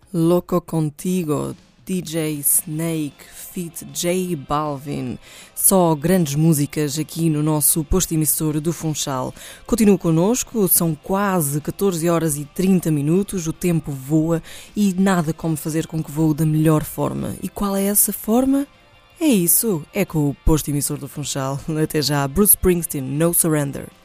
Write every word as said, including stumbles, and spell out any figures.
Louco Contigo, D J Snake, feat. J Balvin. Só grandes músicas aqui no nosso posto emissor do Funchal. Continua connosco, são quase catorze horas e trinta minutos, o tempo voa e nada como fazer com que voe da melhor forma. E qual é essa forma? É isso, é com o posto emissor do Funchal. Até já, Bruce Springsteen, No Surrender.